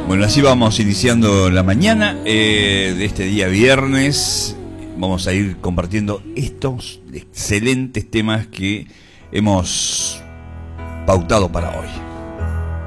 Bueno, así vamos iniciando la mañana de este día viernes. Vamos a ir compartiendo estos excelentes temas que hemos pautado para hoy.